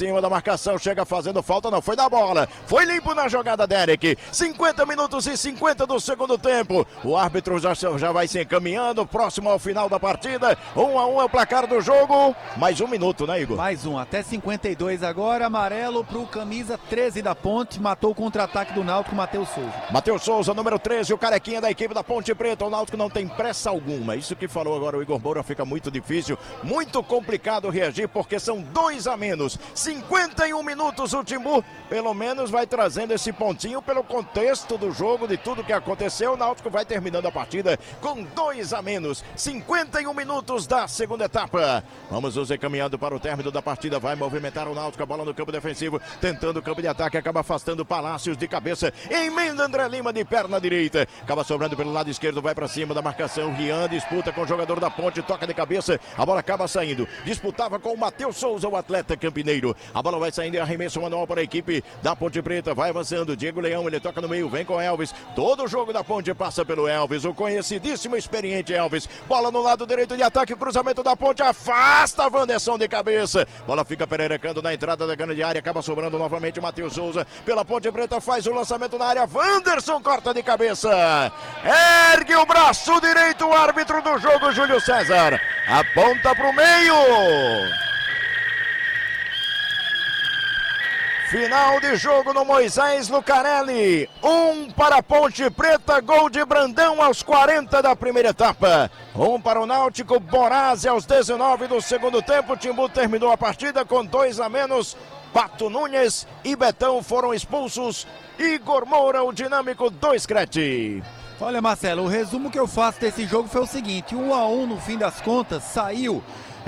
cima da marcação, chega fazendo falta, não foi da bola, foi limpo na jogada, Derek. 50 minutos e 50 do segundo tempo. O árbitro já vai se encaminhando, próximo ao final da partida. 1-1 é o placar do jogo. Mais um minuto, né, Igor? Mais um, até 52 agora. Amarelo pro camisa 13 da Ponte. Matou o contra-ataque do Náutico, Matheus Souza. Matheus Souza, número 13, o carequinha da equipe da Ponte Preta. O Náutico não tem pressa alguma. Isso que falou agora o Igor Moura, fica muito difícil, muito complicado reagir, porque são 2 a menos. 51 minutos o Timbu, pelo menos vai trazendo esse pontinho pelo contexto do jogo, de tudo que aconteceu. O Náutico vai terminando a partida com 2 a menos. 51 minutos da segunda etapa. Vamos nos encaminhando para o término da partida. Vai movimentar o Náutico, a bola no campo defensivo, tentando o campo de ataque, acaba afastando Palácios de cabeça, emenda André Lima de perna direita, acaba sobrando pelo lado esquerdo, vai para cima da marcação. Rian disputa com o jogador da Ponte, toca de cabeça, a bola acaba saindo, disputava com o Matheus Souza, o atleta campineiro. A bola vai saindo e arremesso manual para a equipe da Ponte Preta, vai avançando, Diego Leão, ele toca no meio, vem com Elvis, todo o jogo da Ponte passa pelo Elvis, o conhecidíssimo, experiente Elvis, bola no lado direito de ataque, cruzamento da Ponte, afasta Wanderson de cabeça, bola fica pererecando na entrada da grande área, acaba sobrando novamente o Matheus Souza, pela Ponte Preta, faz o lançamento na área, Wanderson corta de cabeça, ergue o braço direito, o árbitro do jogo, Júlio César, aponta para o meio. Final de jogo no Moisés Lucarelli, 1 para a Ponte Preta, gol de Brandão aos 40 da primeira etapa, 1 para o Náutico, Borazzi aos 19 do segundo tempo. Timbu terminou a partida com 2 a menos, Pato Nunes e Betão foram expulsos, Igor Moura, o dinâmico do Screte. Olha, Marcelo, o resumo que eu faço desse jogo foi o seguinte: 1-1 no fim das contas, saiu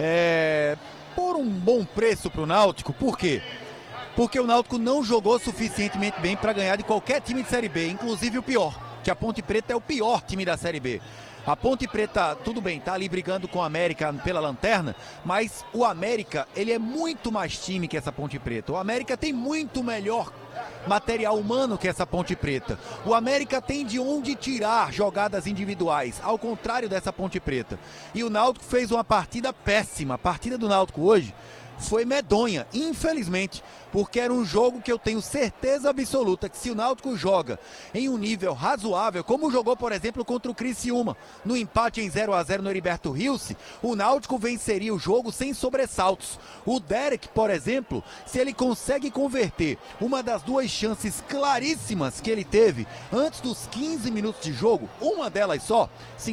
por um bom preço pro Náutico. Por quê? Porque o Náutico não jogou suficientemente bem para ganhar de qualquer time de Série B, inclusive o pior, que a Ponte Preta é o pior time da Série B. A Ponte Preta, tudo bem, tá ali brigando com o América pela lanterna, mas o América, ele é muito mais time que essa Ponte Preta. O América tem muito melhor material humano que essa Ponte Preta. O América tem de onde tirar jogadas individuais, ao contrário dessa Ponte Preta. E o Náutico fez uma partida péssima. A partida do Náutico hoje foi medonha, infelizmente, porque era um jogo que eu tenho certeza absoluta que se o Náutico joga em um nível razoável, como jogou, por exemplo, contra o Criciúma, no empate em 0-0 no Heriberto Rilse, o Náutico venceria o jogo sem sobressaltos. O Derek, por exemplo, se ele consegue converter uma das 2 chances claríssimas que ele teve antes dos 15 minutos de jogo, uma delas só,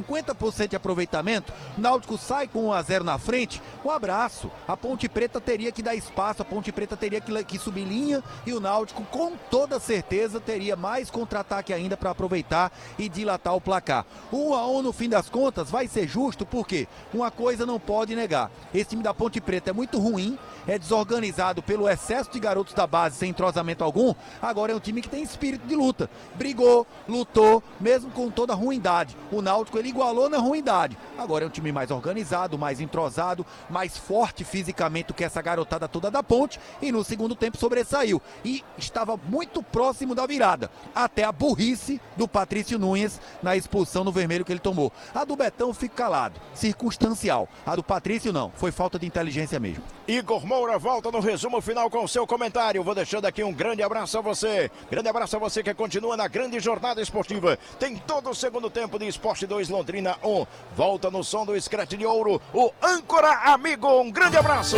50% de aproveitamento, o Náutico sai com 1-0 na frente, um abraço. A Ponte Preta teria que dar espaço, a Ponte Preta teria que subir linha e o Náutico com toda certeza teria mais contra-ataque ainda para aproveitar e dilatar o placar. 1-1 no fim das contas vai ser justo, porque uma coisa não pode negar: esse time da Ponte Preta é muito ruim, é desorganizado pelo excesso de garotos da base sem entrosamento algum. Agora é um time que tem espírito de luta, brigou, lutou, mesmo com toda a ruindade. O Náutico, ele igualou na ruindade. Agora é um time mais organizado, mais entrosado, mais forte fisicamente do que essa garotada toda da Ponte, e no segundo tempo sobressaiu e estava muito próximo da virada, até a burrice do Patrício Nunes na expulsão no vermelho que ele tomou. A do Betão fica calado, circunstancial. A do Patrício não, foi falta de inteligência mesmo. Igor Moura volta no resumo final com o seu comentário. Vou deixando aqui um grande abraço a você. Grande abraço a você que continua na grande jornada esportiva. Tem todo o segundo tempo de Esporte 2 Londrina 1. Volta no som do Screte de Ouro, o âncora amigo. Um grande abraço.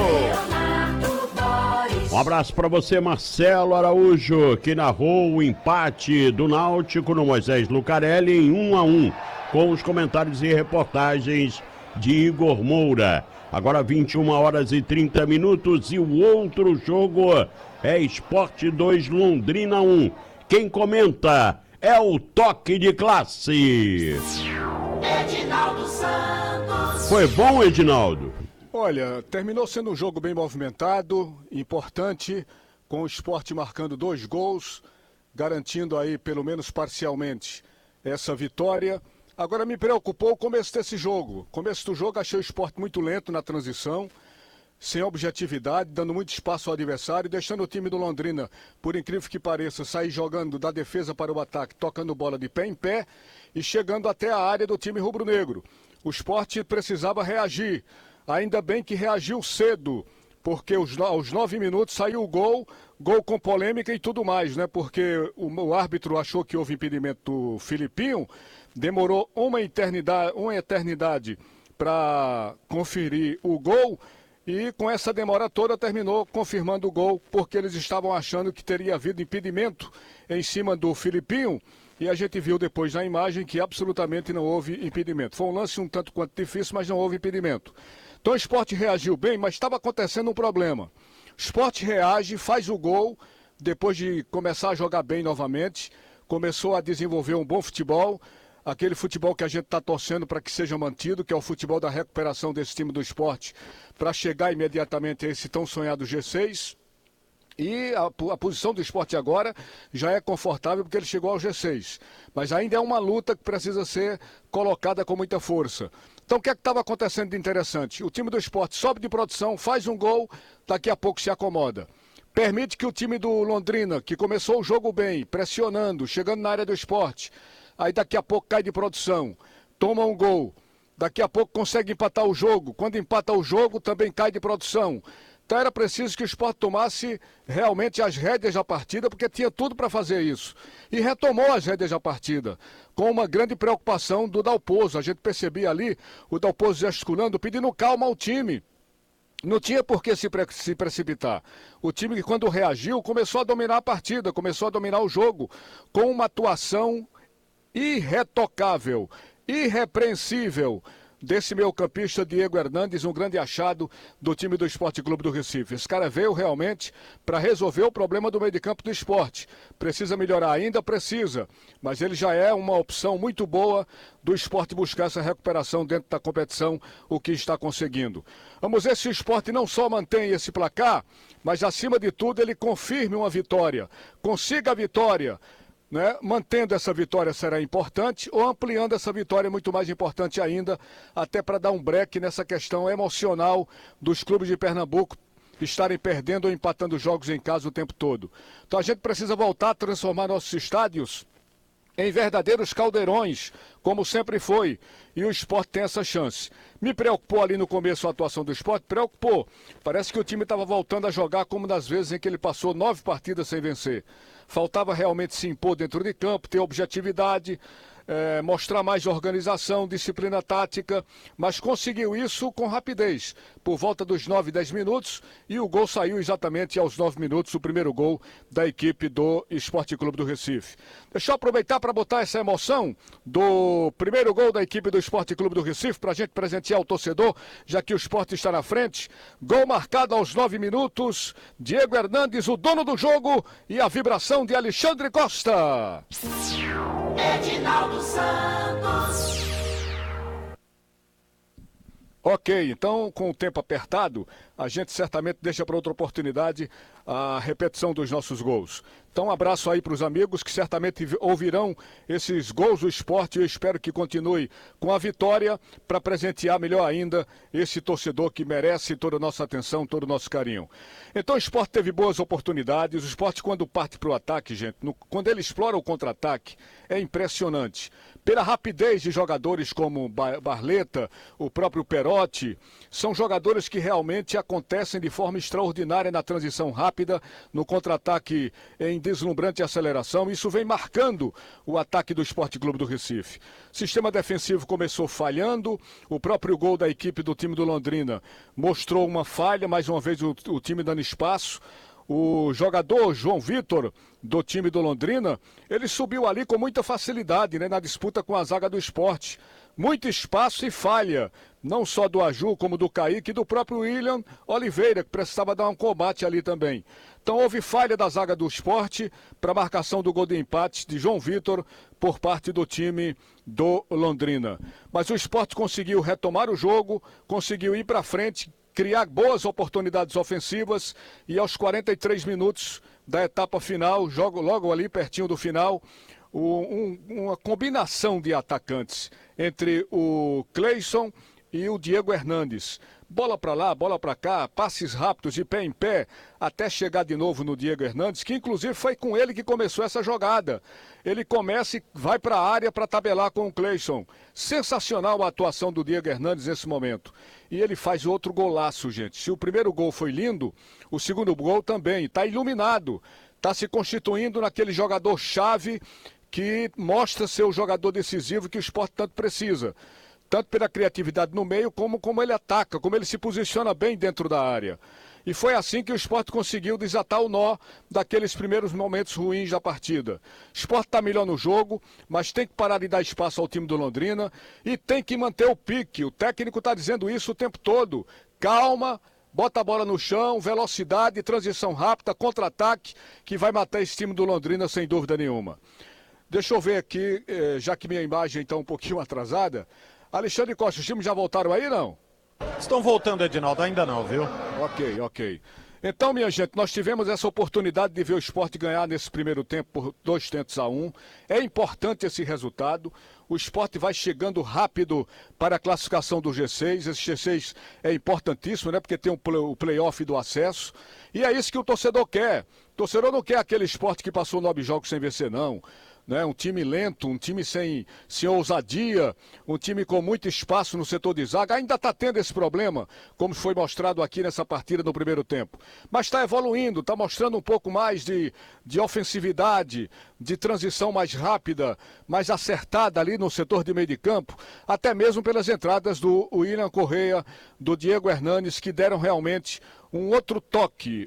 Um abraço para você, Marcelo Araújo, que narrou o empate do Náutico no Moisés Lucarelli em 1-1, com os comentários e reportagens de Igor Moura. Agora 21h30 e o outro jogo é Esporte 2 Londrina 1. Quem comenta é o Toque de Classe. Edinaldo Santos. Foi bom, Edinaldo? Olha, terminou sendo um jogo bem movimentado, importante, com o Sport marcando 2 gols, garantindo aí, pelo menos parcialmente, essa vitória. Agora me preocupou o começo desse jogo. Começo do jogo achei o Sport muito lento na transição, sem objetividade, dando muito espaço ao adversário, deixando o time do Londrina, por incrível que pareça, sair jogando da defesa para o ataque, tocando bola de pé em pé e chegando até a área do time rubro-negro. O Sport precisava reagir. Ainda bem que reagiu cedo, porque aos 9 minutos saiu o gol com polêmica e tudo mais, né? Porque o árbitro achou que houve impedimento do Filipinho, demorou uma eternidade para conferir o gol e com essa demora toda terminou confirmando o gol, porque eles estavam achando que teria havido impedimento em cima do Filipinho. E a gente viu depois na imagem que absolutamente não houve impedimento. Foi um lance um tanto quanto difícil, mas não houve impedimento. Então o Sport reagiu bem, mas estava acontecendo um problema. O Sport reage, faz o gol, depois de começar a jogar bem novamente, começou a desenvolver um bom futebol, aquele futebol que a gente está torcendo para que seja mantido, que é o futebol da recuperação desse time do Sport, para chegar imediatamente a esse tão sonhado G6. E a posição do Sport agora já é confortável porque ele chegou ao G6. Mas ainda é uma luta que precisa ser colocada com muita força. Então o que é que estava acontecendo de interessante? O time do Sport sobe de produção, faz um gol, daqui a pouco se acomoda. Permite que o time do Londrina, que começou o jogo bem, pressionando, chegando na área do Sport, aí daqui a pouco cai de produção, toma um gol, daqui a pouco consegue empatar o jogo. Quando empata o jogo, também cai de produção. Então era preciso que o Sport tomasse realmente as rédeas da partida, porque tinha tudo para fazer isso. E retomou as rédeas da partida, com uma grande preocupação do Dalpozo. A gente percebia ali o Dalpozo gesticulando, pedindo calma ao time. Não tinha por que se precipitar. O time que quando reagiu começou a dominar a partida, começou a dominar o jogo, com uma atuação irretocável, irrepreensível, desse meio-campista Diego Hernandes, um grande achado do time do Sport Clube do Recife. Esse cara veio realmente para resolver o problema do meio de campo do Sport. Precisa melhorar ainda? Precisa. Mas ele já é uma opção muito boa do Sport buscar essa recuperação dentro da competição, o que está conseguindo. Vamos ver se o Sport não só mantém esse placar, mas acima de tudo ele confirme uma vitória. Consiga a vitória. Né? Mantendo essa vitória será importante, ou ampliando essa vitória é muito mais importante ainda, até para dar um break nessa questão emocional dos clubes de Pernambuco estarem perdendo ou empatando jogos em casa o tempo todo. Então a gente precisa voltar a transformar nossos estádios em verdadeiros caldeirões, como sempre foi, e o Sport tem essa chance. Me preocupou ali no começo a atuação do Sport? Preocupou. Parece que o time estava voltando a jogar como das vezes em que ele passou 9 partidas sem vencer. Faltava realmente se impor dentro de campo, ter objetividade, mostrar mais organização, disciplina tática, mas conseguiu isso com rapidez, por volta dos 9, 10 minutos, e o gol saiu exatamente aos 9 minutos, o primeiro gol da equipe do Sport Clube do Recife. Deixa eu aproveitar para botar essa emoção do primeiro gol da equipe do Sport Clube do Recife, para a gente presentear o torcedor, já que o Sport está na frente. Gol marcado aos 9 minutos, Diego Hernandes, o dono do jogo, e a vibração de Alexandre Costa. Edinaldo Santos. Ok, então com o tempo apertado, a gente certamente deixa para outra oportunidade a repetição dos nossos gols. Então um abraço aí para os amigos que certamente ouvirão esses gols do Sport e eu espero que continue com a vitória para presentear melhor ainda esse torcedor que merece toda a nossa atenção, todo o nosso carinho. Então o Sport teve boas oportunidades, o Sport quando parte para o ataque, gente, quando ele explora o contra-ataque, é impressionante. Pela rapidez de jogadores como Barleta, o próprio Perotti, são jogadores que realmente acontecem de forma extraordinária na transição rápida, no contra-ataque em deslumbrante aceleração. Isso vem marcando o ataque do Sport Clube do Recife. O sistema defensivo começou falhando, o próprio gol da equipe do time do Londrina mostrou uma falha, mais uma vez o time dando espaço. O jogador João Vitor, do time do Londrina, ele subiu ali com muita facilidade, né, na disputa com a zaga do Sport. Muito espaço e falha, não só do Aju, como do Kaique e do próprio William Oliveira, que precisava dar um combate ali também. Então houve falha da zaga do Sport para a marcação do gol de empate de João Vitor por parte do time do Londrina. Mas o Sport conseguiu retomar o jogo, conseguiu ir para frente, criar boas oportunidades ofensivas e aos 43 minutos da etapa final, logo ali pertinho do final, uma combinação de atacantes entre o Cleison e o Diego Hernandes. Bola para lá, bola para cá, passes rápidos de pé em pé, até chegar de novo no Diego Hernandes, que inclusive foi com ele que começou essa jogada. Ele começa e vai para a área para tabelar com o Cleison. Sensacional a atuação do Diego Hernandes nesse momento. E ele faz outro golaço, gente. Se o primeiro gol foi lindo, o segundo gol também. Está iluminado, está se constituindo naquele jogador-chave que mostra ser o jogador decisivo que o Sport tanto precisa. Tanto pela criatividade no meio, como ele ataca, como ele se posiciona bem dentro da área. E foi assim que o Sport conseguiu desatar o nó daqueles primeiros momentos ruins da partida. O Sport está melhor no jogo, mas tem que parar de dar espaço ao time do Londrina e tem que manter o pique. O técnico está dizendo isso o tempo todo. Calma, bota a bola no chão, velocidade, transição rápida, contra-ataque, que vai matar esse time do Londrina sem dúvida nenhuma. Deixa eu ver aqui, já que minha imagem está um pouquinho atrasada. Alexandre Costa, os times já voltaram aí, não? Estão voltando, Edinaldo, ainda não, viu? Ok. Então, minha gente, nós tivemos essa oportunidade de ver o Sport ganhar nesse primeiro tempo por 2-1. É importante esse resultado. O Sport vai chegando rápido para a classificação do G6. Esse G6 é importantíssimo, né? Porque tem o play-off do acesso. E é isso que o torcedor quer. O torcedor não quer aquele Sport que passou 9 jogos sem vencer, não. Né? Um time lento, um time sem ousadia, um time com muito espaço no setor de zaga. Ainda está tendo esse problema, como foi mostrado aqui nessa partida no primeiro tempo. Mas está evoluindo, está mostrando um pouco mais de ofensividade, de transição mais rápida, mais acertada ali no setor de meio de campo, até mesmo pelas entradas do William Correia, do Diego Hernandes, que deram realmente um outro toque,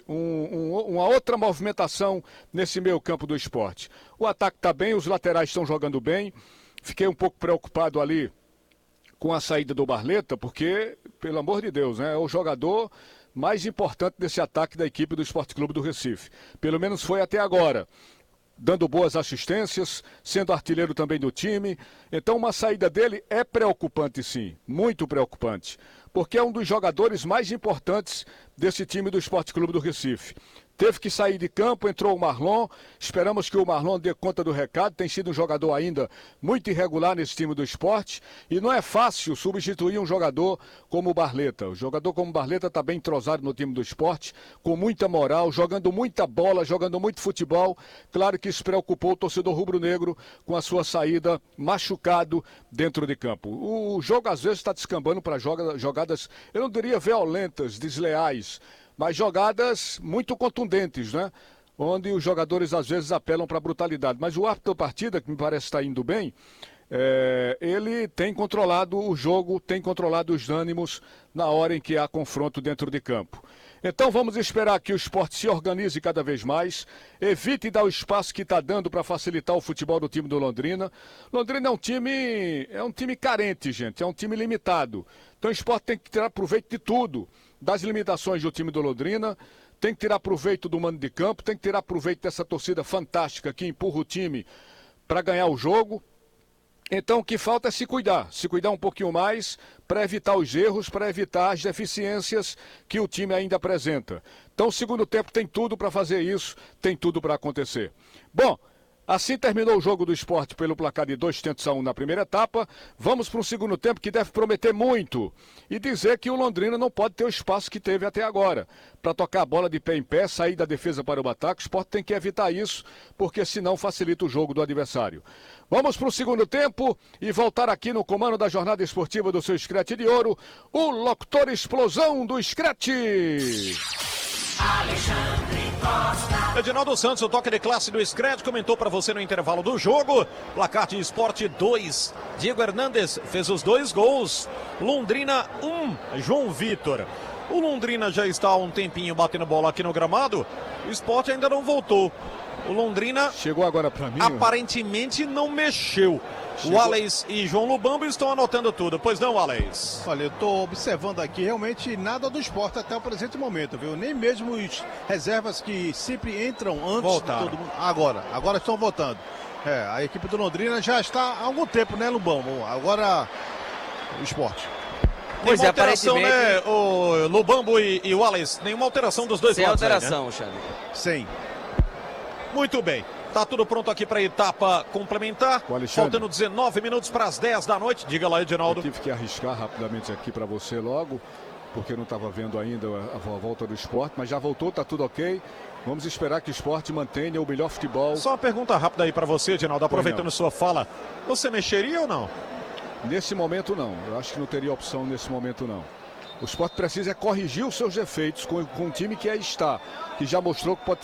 uma outra movimentação nesse meio campo do Sport. O ataque está bem, os laterais estão jogando bem. Fiquei um pouco preocupado ali com a saída do Barleta, porque, pelo amor de Deus, né, é o jogador mais importante desse ataque da equipe do Sport Clube do Recife. Pelo menos foi até agora. Dando boas assistências, sendo artilheiro também do time. Então uma saída dele é preocupante, sim, muito preocupante, porque é um dos jogadores mais importantes desse time do Sport Clube do Recife. Teve que sair de campo, entrou o Marlon, esperamos que o Marlon dê conta do recado, tem sido um jogador ainda muito irregular nesse time do Sport, e não é fácil substituir um jogador como o Barleta. O jogador como o Barleta está bem entrosado no time do Sport, com muita moral, jogando muita bola, jogando muito futebol. Claro que isso preocupou o torcedor rubro-negro com a sua saída machucado dentro de campo. O jogo às vezes está descambando para jogadas, eu não diria violentas, desleais, mas jogadas muito contundentes, né? Onde os jogadores às vezes apelam para a brutalidade. Mas o árbitro da partida, que me parece estar indo bem, ele tem controlado o jogo, tem controlado os ânimos na hora em que há confronto dentro de campo. Então vamos esperar que o Sport se organize cada vez mais, evite dar o espaço que está dando para facilitar o futebol do time do Londrina. Londrina é um time carente, gente, é um time limitado. Então o Sport tem que tirar proveito de tudo, das limitações do time do Londrina, tem que tirar proveito do mando de campo, tem que tirar proveito dessa torcida fantástica que empurra o time para ganhar o jogo. Então o que falta é se cuidar um pouquinho mais para evitar os erros, para evitar as deficiências que o time ainda apresenta. Então o segundo tempo tem tudo para fazer isso, tem tudo para acontecer. Bom, assim terminou o jogo do Sport pelo placar de 2-1 na primeira etapa. Vamos para um segundo tempo que deve prometer muito e dizer que o Londrina não pode ter o espaço que teve até agora. Para tocar a bola de pé em pé, sair da defesa para o ataque, o Sport tem que evitar isso, porque senão facilita o jogo do adversário. Vamos para o segundo tempo e voltar aqui no comando da jornada esportiva do seu Scratch de Ouro, o locutor explosão do Scratch. Alexandre Costa. Edinaldo Santos, o toque de classe do Scratch, comentou para você no intervalo do jogo. Placar de Sport 2. Diego Hernandes fez os 2 gols. Londrina 1. João Vitor. O Londrina já está há um tempinho batendo bola aqui no gramado. O Sport ainda não voltou. O Londrina chegou agora para mim. Aparentemente não mexeu. O Alex e João Lubambo estão anotando tudo. Pois não, Alex? Olha, eu estou observando aqui realmente nada do Sport até o presente momento, viu? Nem mesmo os reservas que sempre entram antes voltaram. De todo mundo. Agora estão voltando. A equipe do Londrina já está há algum tempo, né, Lubambo? Agora o Sport. Pois é, alteração, né, o Lubambo e o Alex? Nenhuma alteração dos dois lados. Sem alteração, né? Xande. Sem. Muito bem. Tá tudo pronto aqui para a etapa complementar. Faltando 19 minutos para as 10 da noite. Diga lá, Edinaldo. Eu tive que arriscar rapidamente aqui para você logo, porque não estava vendo ainda a volta do Sport, mas já voltou, tá tudo ok. Vamos esperar que o Sport mantenha o melhor futebol. Só uma pergunta rápida aí para você, Edinaldo, aproveitando sua fala. Você mexeria ou não? Nesse momento não. Eu acho que não teria opção nesse momento não. O Sport precisa corrigir os seus defeitos com o time que aí está, que já mostrou que pode